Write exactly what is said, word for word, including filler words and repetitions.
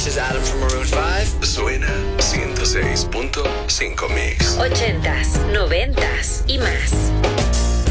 this is Adam from Maroon five. Suena ciento seis punto cinco Mix. Ochentas, noventas y más.